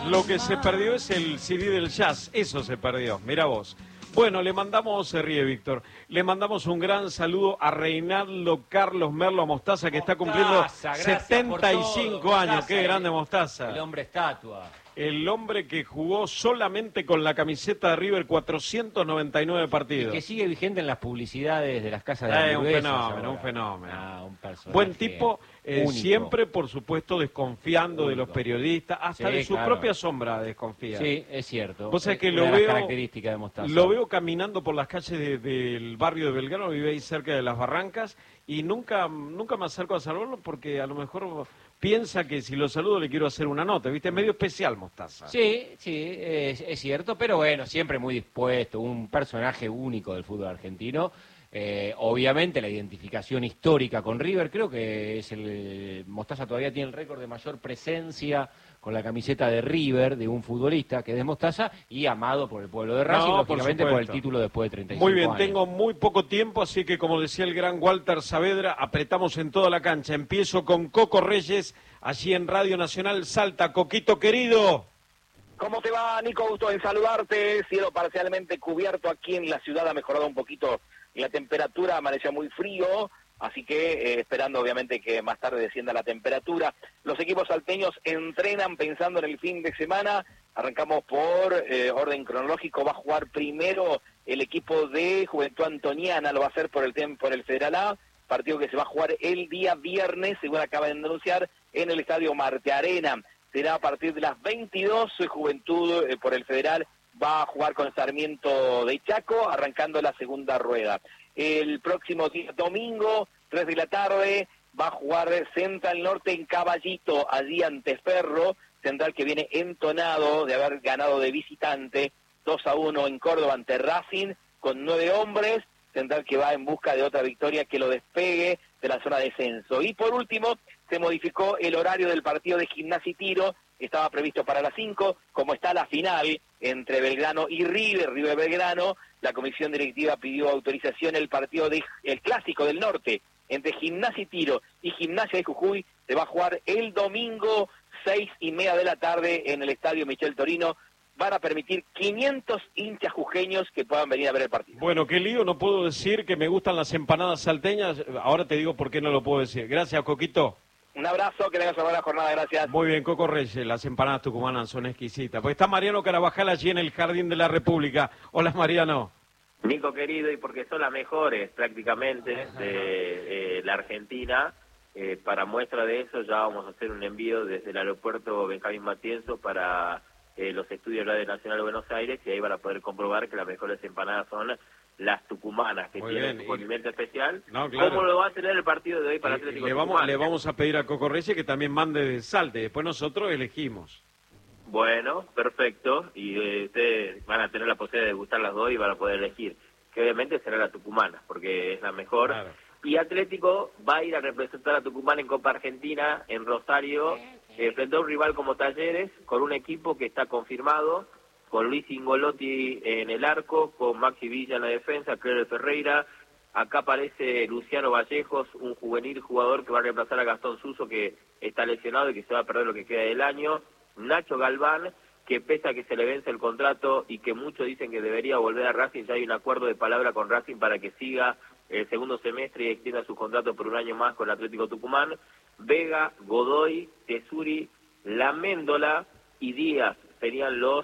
Lo que se perdió es el CD del jazz, eso se perdió, mira vos. Bueno, le mandamos, se ríe Víctor, le mandamos un gran saludo a Reinaldo Carlos Merlo Mostaza, que está cumpliendo 75 años. Mostaza, qué grande Mostaza. El hombre estatua. El hombre que jugó solamente con la camiseta de River 499 partidos. Y que sigue vigente en las publicidades de las casas de hamburguesas. Un fenómeno. Un personaje buen tipo, siempre, por supuesto, desconfiando de los periodistas, hasta de su propia sombra desconfía. Sí, es cierto. Vos sabés que lo veo caminando por las calles del barrio de Belgrano, vive ahí cerca de las Barrancas, y nunca me acerco a saludarlo porque a lo mejor piensa que si lo saludo le quiero hacer una nota, ¿viste? Es medio especial, Mostaza. Sí, es cierto, pero bueno, siempre muy dispuesto, un personaje único del fútbol argentino. Obviamente la identificación histórica con River, creo que es Mostaza todavía tiene el récord de mayor presencia con la camiseta de River, de un futbolista que es de Mostaza, y amado por el pueblo de Racing, lógicamente por el título después de 35 Muy bien, años. tengo muy poco tiempo, así que como decía el gran Walter Saavedra, apretamos en toda la cancha. Empiezo con Coco Reyes, allí en Radio Nacional Salta. Coquito querido. ¿Cómo te va, Nico? Gusto en saludarte. Cielo parcialmente cubierto aquí en la ciudad, ha mejorado un poquito la temperatura, amanecía muy frío, así que esperando obviamente que más tarde descienda la temperatura. Los equipos salteños entrenan pensando en el fin de semana. Arrancamos por orden cronológico. Va a jugar primero el equipo de Juventud Antoniana, lo va a hacer por el Federal A, partido que se va a jugar el día viernes, según acaban de anunciar, en el Estadio Marte Arena. Será a partir de las 22, Juventud por el Federal va a jugar con Sarmiento de Chaco, arrancando la segunda rueda. El próximo día, domingo, 3 de la tarde, va a jugar Central Norte en Caballito, allí ante Ferro. Central que viene entonado de haber ganado de visitante 2-1 en Córdoba ante Racing, con 9 hombres. Central que va en busca de otra victoria que lo despegue de la zona de descenso. Y por último, se modificó el horario del partido de Gimnasia y Tiro. Estaba previsto para las 5, como está la final entre Belgrano y River Belgrano, la comisión directiva pidió autorización. El partido el Clásico del Norte entre Gimnasia y Tiro y Gimnasia de Jujuy se va a jugar el domingo 6:30 de la tarde en el Estadio Michel Torino. Van a permitir 500 hinchas jujeños que puedan venir a ver el partido. Bueno, qué lío, no puedo decir que me gustan las empanadas salteñas, ahora te digo por qué no lo puedo decir. Gracias, Coquito. Un abrazo, que tengas una buena jornada, gracias. Muy bien, Coco Reyes, las empanadas tucumanas son exquisitas. Pues está Mariano Carabajal allí en el Jardín de la República. Hola, Mariano. Nico querido, y porque son las mejores prácticamente de la Argentina, para muestra de eso ya vamos a hacer un envío desde el aeropuerto Benjamín Matienzo para los estudios de Radio Nacional de Buenos Aires, y ahí van a poder comprobar que las mejores empanadas son las tucumanas, que tienen un condimento especial. No, claro. ¿Cómo lo va a tener el partido de hoy para Atlético Tucumán? Le vamos a pedir a Coco Reyes que también mande de Salte, después nosotros elegimos. Bueno, perfecto, y ustedes van a tener la posibilidad de degustar las dos y van a poder elegir, que obviamente será la tucumana, porque es la mejor. Claro. Y Atlético va a ir a representar a Tucumán en Copa Argentina, en Rosario, frente a un rival como Talleres, con un equipo que está confirmado, con Luis Ingolotti en el arco, con Maxi Villa en la defensa, Cleber Ferreira. Acá aparece Luciano Vallejos, un juvenil jugador que va a reemplazar a Gastón Suso, que está lesionado y que se va a perder lo que queda del año. Nacho Galván, que pese a que se le vence el contrato y que muchos dicen que debería volver a Racing, ya hay un acuerdo de palabra con Racing para que siga el segundo semestre y extienda su contrato por un año más con el Atlético Tucumán. Vega, Godoy, Tesuri, Laméndola y Díaz serían los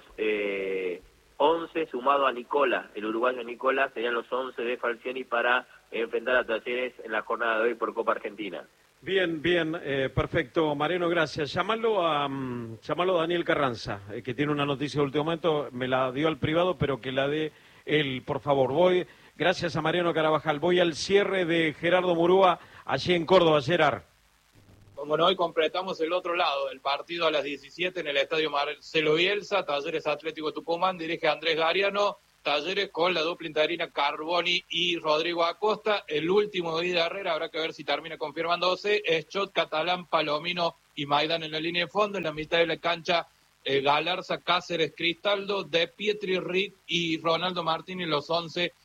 11, sumado a Nicola, el uruguayo Nicola, serían los 11 de Falcioni para enfrentar a Talleres en la jornada de hoy por Copa Argentina. Bien, perfecto, Mariano, gracias. Llámalo a Daniel Carranza, que tiene una noticia de último momento, me la dio al privado, pero que la dé él, por favor. Gracias a Mariano Carabajal. Voy al cierre de Gerardo Murúa, allí en Córdoba, Gerard. Bueno, hoy completamos el otro lado del partido a las 17 en el Estadio Marcelo Bielsa. Talleres Atlético Tucumán, dirige Andrés Gariano. Talleres con la dupla interina Carboni y Rodrigo Acosta. El último de Ida Herrera, habrá que ver si termina confirmándose. Es Chot, Catalán, Palomino y Maidán en la línea de fondo. En la mitad de la cancha, Galarza, Cáceres, Cristaldo, De Pietri, Rick y Ronaldo Martínez, los 11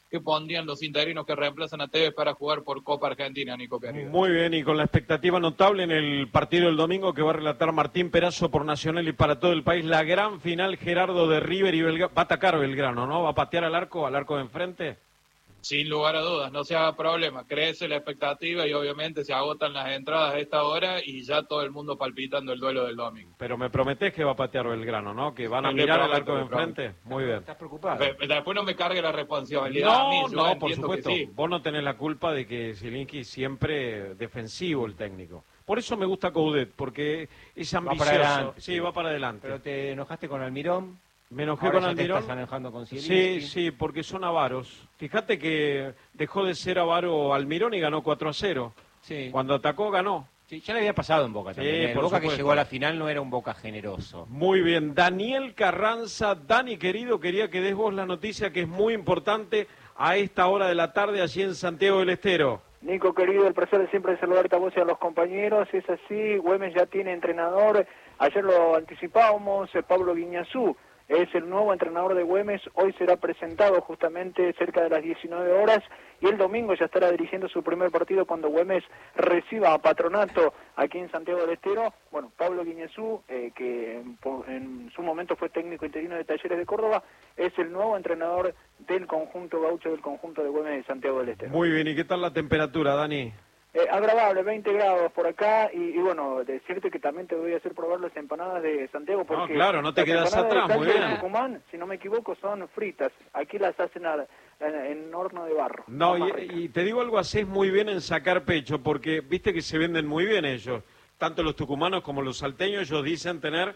que pondrían los interinos que reemplazan a Tevez para jugar por Copa Argentina, Nico Pereira. Muy bien, y con la expectativa notable en el partido del domingo que va a relatar Martín Perazo por Nacional y para todo el país, la gran final, Gerardo, de River y Belgrano. Va a atacar Belgrano, ¿no? ¿Va a patear al arco de enfrente? Sin lugar a dudas, no se haga problema, crece la expectativa y obviamente se agotan las entradas a esta hora y ya todo el mundo palpitando el duelo del domingo. Pero me prometés que va a patear Belgrano, ¿no? Que van a mirar al arco de enfrente. Muy bien. ¿Estás preocupado? Después no me cargue la responsabilidad a mí. No, por supuesto. Sí. Vos no tenés la culpa de que Zielinski siempre defensivo el técnico. Por eso me gusta Coudet, porque es ambicioso. Va para adelante. Sí, va para adelante. Pero te enojaste con Almirón. Me enojé Ahora con ya Almirón. te estás enojando con Zielinski. Sí, porque son avaros. Fíjate que dejó de ser avaro Almirón y ganó 4-0. Sí. Cuando atacó, ganó. Sí, ya le había pasado en Boca también. El por Boca supuesto. que llegó a la final no era un Boca generoso. Muy bien. Daniel Carranza, Dani querido, quería que des vos la noticia que es muy importante a esta hora de la tarde allí en Santiago del Estero. Nico querido, el placer de siempre saludarte a vos y a los compañeros. Es así, Güemes ya tiene entrenador. Ayer lo anticipábamos, Pablo Guiñazú es el nuevo entrenador de Güemes. Hoy será presentado justamente cerca de las 19 horas y el domingo ya estará dirigiendo su primer partido cuando Güemes reciba a Patronato aquí en Santiago del Estero. Bueno, Pablo Guiñazú, que en su momento fue técnico interino de Talleres de Córdoba, es el nuevo entrenador del conjunto gaucho, del conjunto de Güemes de Santiago del Estero. Muy bien, ¿y qué tal la temperatura, Dani? Agradable, 20 grados por acá y bueno, decirte que también te voy a hacer probar las empanadas de Santiago porque No, claro, no te quedas atrás, muy de bien. Tucumán, si no me equivoco, son fritas. Aquí las hacen en horno de barro. No, Son más ricas. y te digo algo, haces muy bien en sacar pecho, porque viste que se venden muy bien ellos. Tanto los tucumanos como los salteños, ellos dicen tener,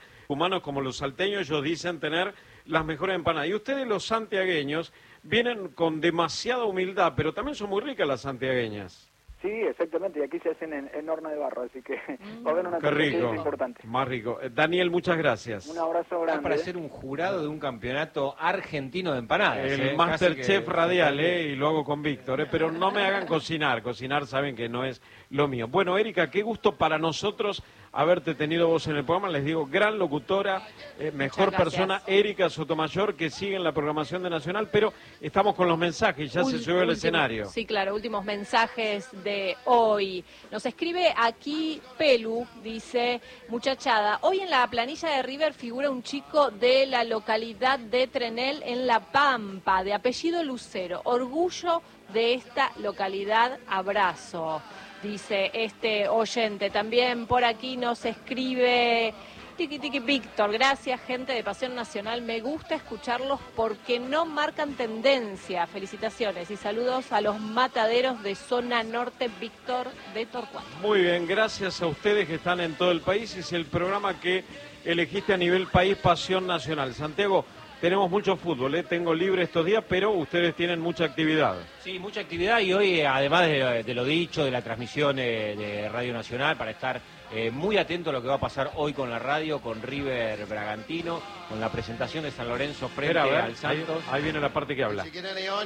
las mejores empanadas. Y ustedes, los santiagueños, vienen con demasiada humildad, pero también son muy ricas las santiagueñas. Sí, exactamente, y aquí se hacen en horno de barro, así que va a haber una Qué rico, competencia importante. más rico. Daniel, muchas gracias. Un abrazo grande. Para ser un jurado de un campeonato argentino de empanadas. El Masterchef radial, y lo hago con Víctor, pero no me hagan cocinar saben que no es lo mío. Bueno, Erika, qué gusto para nosotros haberte tenido vos en el programa, les digo, gran locutora, mejor persona, Erika Sotomayor, que sigue en la programación de Nacional, pero estamos con los mensajes, ya se subió al escenario. Sí, claro, últimos mensajes de hoy. Nos escribe aquí Pelu, dice, muchachada, hoy en la planilla de River figura un chico de la localidad de Trenel en La Pampa, de apellido Lucero, orgullo de esta localidad, abrazo. Dice este oyente. También por aquí nos escribe Tiki Tiki Víctor. Gracias, gente de Pasión Nacional. Me gusta escucharlos porque no marcan tendencia. Felicitaciones y saludos a los mataderos de Zona Norte, Víctor de Torcuato. Muy bien, gracias a ustedes que están en todo el país. Es el programa que elegiste a nivel país, Pasión Nacional. Santiago, tenemos mucho fútbol, tengo libre estos días, pero ustedes tienen mucha actividad. Sí, mucha actividad y hoy, además de lo dicho, de la transmisión de Radio Nacional, para estar muy atento a lo que va a pasar hoy con la radio, con River Bragantino, con la presentación de San Lorenzo frente al Santos. Ahí viene la parte que habla.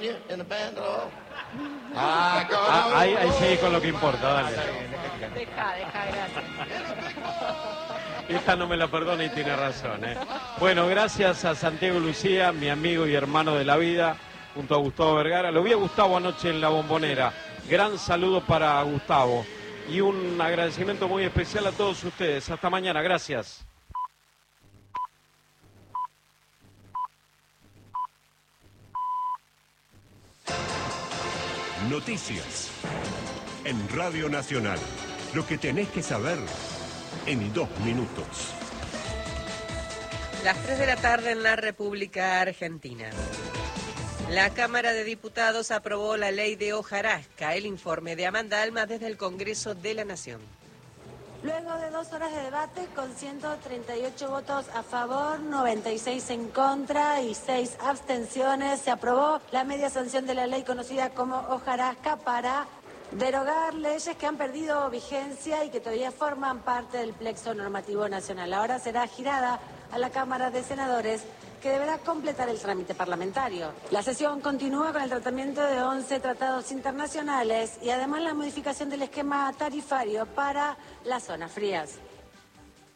Ah, Ahí sigue con lo que importa, dale. Deja, gracias. Esta no me la perdona y tiene razón. Bueno, gracias a Santiago Lucía, mi amigo y hermano de la vida, junto a Gustavo Vergara. Lo vi a Gustavo anoche en La Bombonera. Gran saludo para Gustavo y un agradecimiento muy especial a todos ustedes. Hasta mañana, gracias. Noticias en Radio Nacional. Lo que tenés que saber en 2 minutos. Las 3 de la tarde en la República Argentina. La Cámara de Diputados aprobó la ley de hojarasca. El informe de Amanda Alma desde el Congreso de la Nación. Luego de 2 horas de debate, con 138 votos a favor, 96 en contra y 6 abstenciones, se aprobó la media sanción de la ley conocida como hojarasca para derogar leyes que han perdido vigencia y que todavía forman parte del plexo normativo nacional. Ahora será girada a la Cámara de Senadores, que deberá completar el trámite parlamentario. La sesión continúa con el tratamiento de 11 tratados internacionales y además la modificación del esquema tarifario para las zonas frías.